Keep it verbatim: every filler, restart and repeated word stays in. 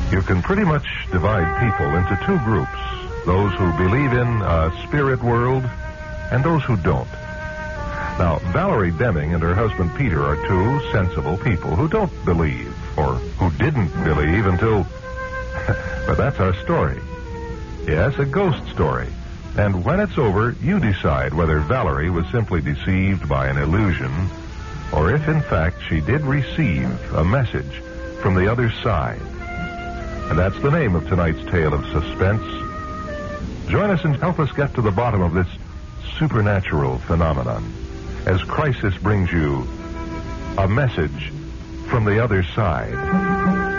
You can pretty much divide people into two groups, those who believe in a spirit world and those who don't. Now, Valerie Deming and her husband Peter are two sensible people who don't believe, or who didn't believe until... but that's our story. Yes, a ghost story. And when it's over, you decide whether Valerie was simply deceived by an illusion, or if, in fact, she did receive a message from the other side. And that's the name of tonight's tale of suspense. Join us and help us get to the bottom of this supernatural phenomenon as Crisis brings you a message from the other side.